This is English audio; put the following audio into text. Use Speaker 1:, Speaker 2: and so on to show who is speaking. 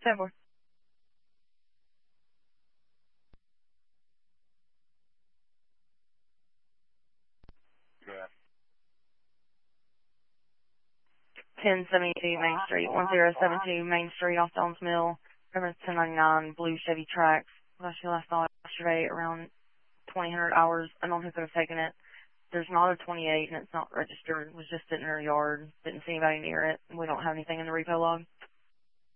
Speaker 1: 10-4. 1072 Main Street, 1072 Main Street off Downs Mill, reference 1099, blue Chevy Trax. Actually last night, yesterday, around 2000 hours. I don't know who could have taken it. There's not a 28 and it's not registered. It was just sitting in her yard. Didn't see anybody near it. We don't have anything in the repo log.